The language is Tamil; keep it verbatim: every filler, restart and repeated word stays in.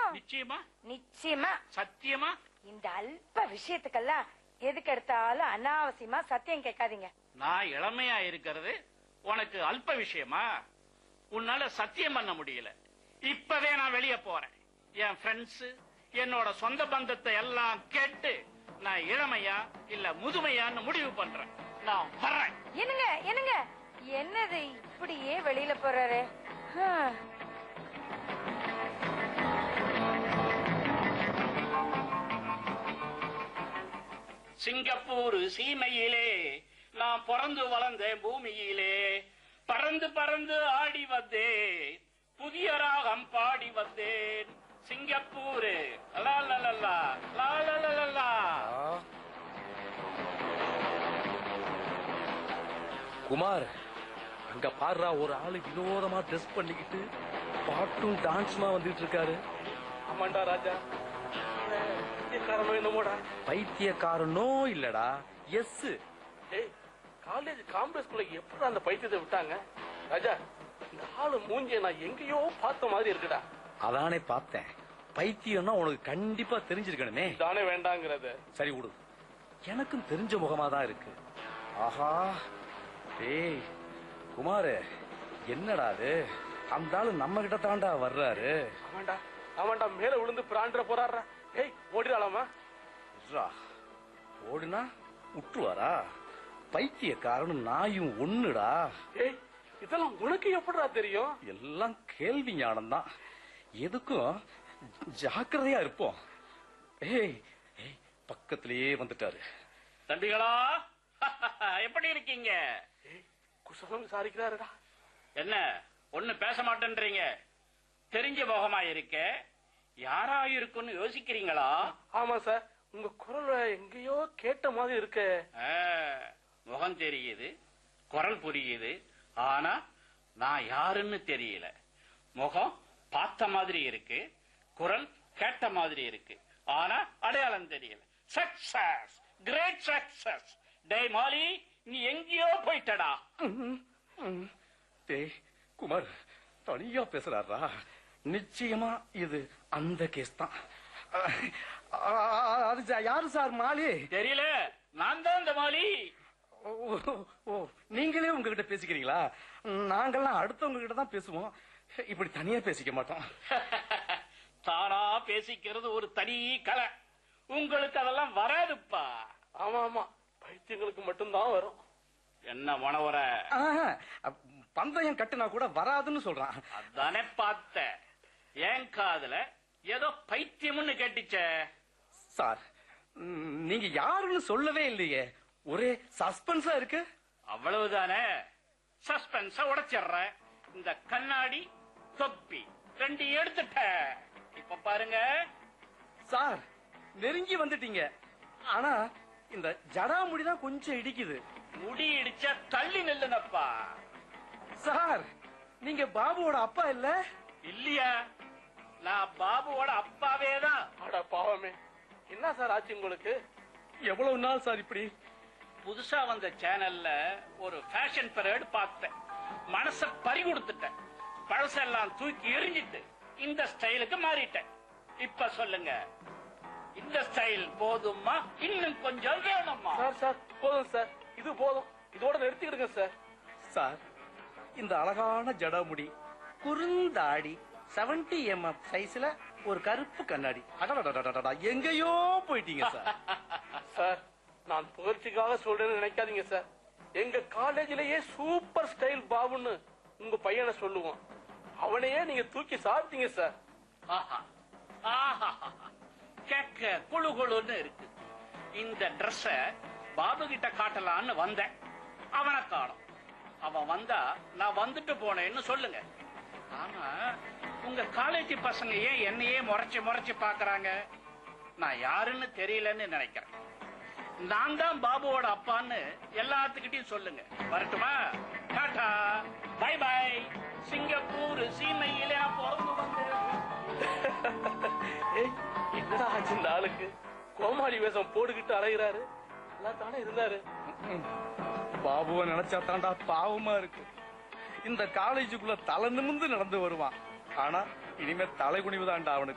நிச்சயமா? நிச்சயமா. சத்தியமா? இந்த அல்ப விஷயத்துக்கெல்லாம் எதுக்கு எடுத்தாலும் அனாவசியமா சத்தியம் கேட்காதீங்க. நான் இளமையா இருக்கிறது உனக்கு அல்ப விஷயமா? உன்னால சத்தியம் பண்ண முடியல. இப்பவே நான் வெளியே போறேன். என் ஃப்ரெண்ட்ஸ் என்னோட சொந்த பந்தத்தை எல்லாம் கேட்டு நான் இளமையா இல்ல முதுமையான்னு முடிவு பண்றேன். நான் வர்றேன். என்னங்க என்னங்க என்னது இப்படியே வெளியில போறாரு? சிங்கப்பூர் சீமையிலே நான் பிறந்து வளர்ந்தேன் பூமியிலே. பறந்து பறந்து ஆடி வந்தேன், புதிய ராகம் பாடி வந்தேன். சிங்கப்பூர் குமார், அங்க பாடுறா ஒரு ஆளு வினோதமா ட்ரெஸ் பண்ணிக்கிட்டு பாட்டும் டான்ஸுமா வந்துட்டு இருக்காரு. ஆமாண்டா ராஜா, பைத்தியக்காரனோ என்னமோடா. பைத்தியக்காரனோ இல்லடா, எஸ். ஏய், காலேஜ் காம்பஸ்குள்ள எப்படி அந்த பைத்தியத்தை விட்டாங்க? ராஜா, இந்த ஆளு மூஞ்சிய நான் எங்கேயோ பார்த்த மாதிரி இருக்குடா. அதானே பார்த்தேன். பைத்தியம்னா உனக்கு கண்டிப்பா தெரிஞ்சிருக்கணுமே. தானே வேண்டாங்கிறத. சரி விடு, எனக்கும் தெரிஞ்ச முகமா தான் இருக்கு. ஆஹா, ஏய் குமார், என்னடா அது? அந்த ஆளு நம்ம கிட்ட தாண்டா வர்றாரு. ஆமாண்டா ஆமாண்டா, மேல விழுந்து பிராண்ட போறாரா. ஏய், ஓடிடாலாமா? ஓடுனா விட்டுவாரா? பைத்தியக்காரனும் நாயும் ஒண்ணுடா. ஏய், இதெல்லாம் உனக்கு எப்படிடா தெரியும்? எல்லாம் கேள்வி ஞானம் தான். எதுக்கும் ஜாக்கிரதையா இருப்போம். ஏய், பக்கத்திலேயே வந்துட்டாரு. தம்பிகளா, எப்படி இருக்கீங்க? குசலம் விசாரிக்கிறாருடா. என்ன ஒண்ணு பேச மாட்டேன்றீங்க? தெரிஞ்ச முகமா இருக்க, யாரா இருக்குன்னு யோசிக்கிறீங்களா? ஆமா சார், உங்க குரல் எங்கேயோ கேட்ட மாதிரி இருக்க. முகம் தெரியுது, குரல் புரியுது, ஆனா நான் யாருன்னு தெரியல. முகம் பார்த்த மாதிரி இருக்கு, குரல் கேட்ட மாதிரி இருக்கு, ஆனா அடையாளம் தெரியல. Success, great success. டேய் மாலி, நீ எங்கேயோ போயிட்டடா. டேய் குமார், தனியா பேசுறாரா? நிச்சயமா இது அந்த கேஸ் தான். அது யாரு சார்? மாலி தெரியல, நான் தான் இந்த மாலி. ஓ, நீங்களே உங்ககிட்ட பேசிக்கிறீங்களா? நாங்கெல்லாம் அடுத்தவங்க கிட்ட தான் பேசுவோம், இப்படி தனியா பேசிக்க மாட்டோம். தானா பேசிக்கிறது ஒரு தனி கலை. உங்களுக்கு அதெல்லாம் வராதுப்பா. ஆமா ஆமா, பைத்தியங்களுக்கு மட்டும்தான் வரும். என்ன மனவர பந்தயம் கட்டுனா கூட வராதுன்னு சொல்றான். அதானே பார்த்த. ஏன் காதுல ஏதோ பைத்தியம்னு கேட்டுச்ச. சார், நீங்க யாருன்னு சொல்லவே இல்லையே, ஒரே சஸ்பென்ஸா இருக்கு. அவ்வளவுதானே, சஸ்பென்ஸ உடைச்சிடுற. இந்த கண்ணாடி தொப்பி ரெண்டு எடுத்துட்ட. இப்ப பாருங்க சார், நெருங்கி வந்துட்டீங்க. ஆனா இந்த ஜடாமுடிதான் கொஞ்சம் இடிக்குது. முடி இடிச்ச தள்ளி நில்லுனப்பா. சார், நீங்க பாபுவோட அப்பா இல்ல? இல்லையா, நான் பாபுவோட அப்பாவே தான். அட பாவமே, என்ன சார் ஆச்சு உங்களுக்கு? எவ்வளவு நாள் சார் இப்படி? புதுசா வந்த சேனல்ல ஒரு ஃபேஷன் பரேட் பார்த்தேன். மனச பறி கொடுத்துட்டேன். பழசெல்லாம் தூக்கி எரிஞ்சிட்டு இந்த ஸ்டைலுக்கு மாறிட்டேன். இப்ப சொல்லுங்க, இந்த ஸ்டைல் போதுமா, இன்னும் கொஞ்சம் வேணுமா? சார் சார் போதும் சார், இது போதும், இதோட நிறுத்திடுங்க சார். சார், இந்த அழகான ஜடாமுடி, குறுந்தாடி, செவன்டி எம்எம் சைஸ்ல ஒரு கருப்பு கண்ணாடி, அடடடடடடா, எங்கேயோ போயிட்டீங்க சார். சார், நான் புகழ்ச்சிக்காக சொல்றேன்னு நினைக்காதீங்க சார். எங்க காலேஜிலேயே சூப்பர் ஸ்டைல் பாபுன்னு உங்க பையனை சொல்லுவோம். அவனையே நீங்க தூக்கி சாப்பிட்டீங்க சார். கேட்க குழு குழுன்னு இருக்கு. இந்த ட்ரெஸ்ஸ பாபு கிட்ட காட்டலான்னு வந்தேன். அவனை காணோம். அவன் வந்தா நான் வந்துட்டு போனேன்னு சொல்லுங்க. ஆனா உங்க காலேஜ் பசங்க ஏன் என்னையே முறைச்சு முறைச்சு பாக்குறாங்க? நான் யாருன்னு தெரியலன்னு நினைக்கிறேன். நான் தான் பாபுவோட அப்பான்னு எல்லாத்துக்கிட்டையும் சொல்லுங்க. வரட்டுமா? Tata, by by. சிங்கப்பூர் சீமையிலே பிறந்து வந்தேன். என்னடா ஆச்சு இந்த ஆளுக்கு? கோமாளி வேஷம் போட்டுக்கிட்டு அலைகிறாரு. நல்லா தானே இருந்தாரு. பாபுவை நினைச்சா தாண்டா பாவமா இருக்கு. இந்த காலேஜுக்குள்ள தலை நிமிர்ந்து நடந்து வருவான். ஆனா இனிமே தலை குனிவுதான்டா அவனுக்கு.